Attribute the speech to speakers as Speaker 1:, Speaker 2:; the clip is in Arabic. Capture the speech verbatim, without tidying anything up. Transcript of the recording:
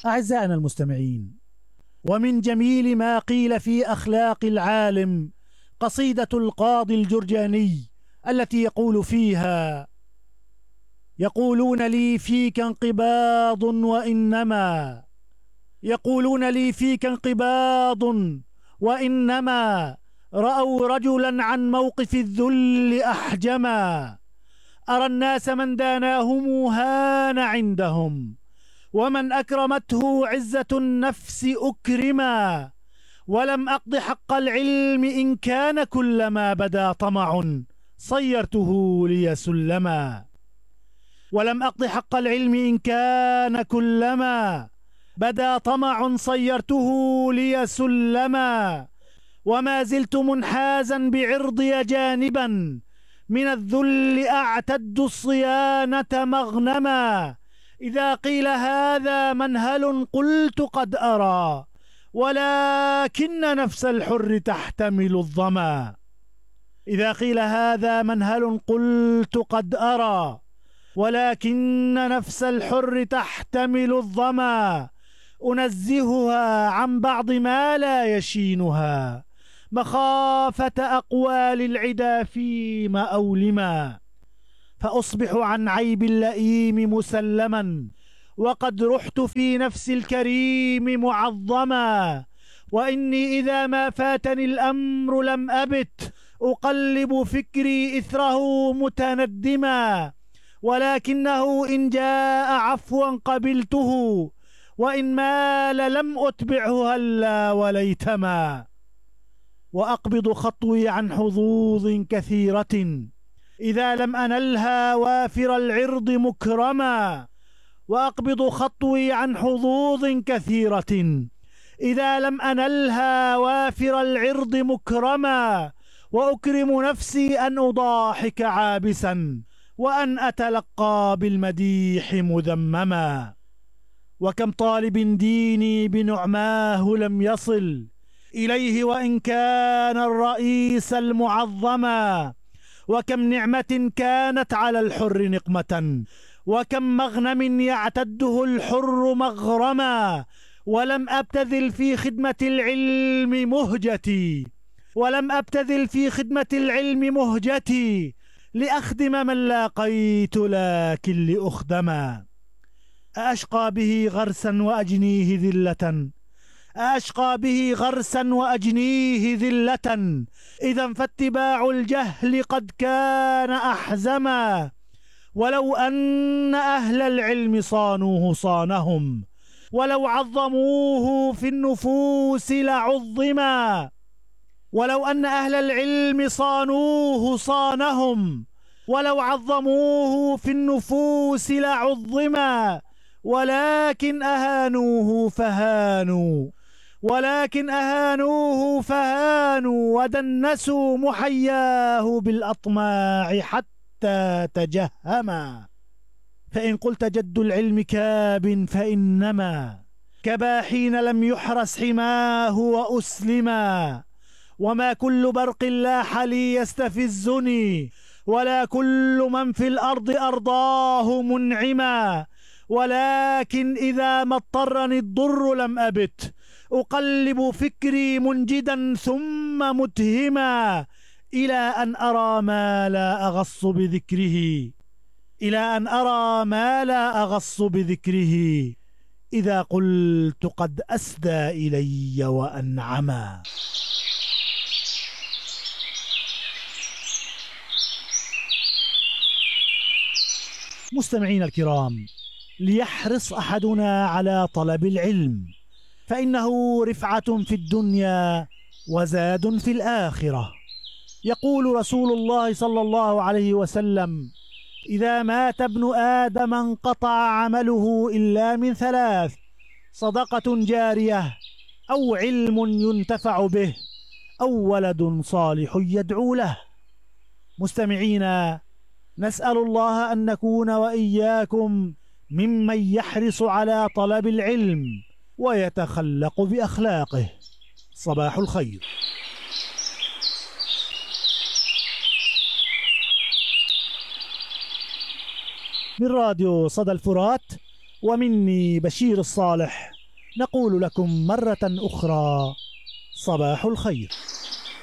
Speaker 1: أعزائنا المستمعين، ومن جميل ما قيل في أخلاق العالم قصيدة القاضي الجرجاني التي يقول فيها: يقولون لي فيك انقباض وإنما يقولون لي فيك انقباض وإنما رأوا رجلا عن موقف الذل أحجما. أرى الناس من داناهم هان عندهم، ومن أكرمته عزة النفس أكرما. ولم أقض حق العلم إن كان كلما بدا طمع صيرته لي سلما. ولم أقض حق العلم إن كان كلما بدا طمع صيرته لي سلما. وما زلت منحازا بعرضي جانبا من الذل أعتد الصيانة مغنما. إذا قيل هذا منهل قلت قد أرى، ولكن نفس الحر تحتمل الظما. إذا قيل هذا منهل قلت قد أرى، ولكن نفس الحر تحتمل الظما. أنزهها عن بعض ما لا يشينها، مخافة أقوال العدا فيما أولما. فأصبح عن عيب اللئيم مسلما، وقد رحت في نفس الكريم معظما. وإني إذا ما فاتني الأمر لم أبت أقلب فكري إثره متندما. ولكنه إن جاء عفوا قبلته، وإن مال لم أتبعه هلا وليتما. وأقبض خطوي عن حظوظ كثيرة إذا لم أنلها وافر العرض مكرما. وأقبض خطوي عن حظوظ كثيرة إذا لم أنلها وافر العرض مكرما. وأكرم نفسي أن أضاحك عابسا، وأن أتلقى بالمديح مذمما. وكم طالب ديني بنعماه لم يصل إليه وإن كان الرئيس المعظما. وكم نعمة كانت على الحر نقمة، وكم مغنم يعتده الحر مغرما. ولم أبتذل في خدمة العلم مهجتي ولم أبتذل في خدمة العلم مهجتي لأخدم من لاقيت لكن لأخدما. أشقى به غرسا وأجنيه ذلة أشقى به غرسا وأجنيه ذلة إذا فاتباع الجهل قد كان أحزما. ولو أن أهل العلم صانوه صانهم، ولو عظموه في النفوس لعظما. ولو أن أهل العلم صانوه صانهم، ولو عظموه في النفوس لعظما. ولكن أهانوه فهانوا ولكن أهانوه فهانوا ودنسوا محياه بالأطماع حتى تجهما. فإن قلت جد العلم كاب فإنما كبا حين لم يحرس حماه وأسلما. وما كل برق لاح لي يستفزني، ولا كل من في الأرض أرضاه منعما. ولكن إذا ما اضطرني الضر لم أبت أقلب فكري منجدا ثم متهما، إلى أن أرى ما لا أغص بذكره إلى أن أرى ما لا أغص بذكره إذا قلت قد أسدى إلي وأنعما. مستمعين الكرام، ليحرص أحدنا على طلب العلم، فإنه رفعة في الدنيا وزاد في الآخرة. يقول رسول الله صلى الله عليه وسلم: إذا مات ابن آدم انقطع عمله إلا من ثلاث: صدقة جارية، أو علم ينتفع به، أو ولد صالح يدعو له. مستمعينا، نسأل الله أن نكون وإياكم ممن يحرص على طلب العلم ويتخلق بأخلاقه. صباح الخير. من راديو صدى الفرات، ومني بشير الصالح، نقول لكم مرة أخرى صباح الخير.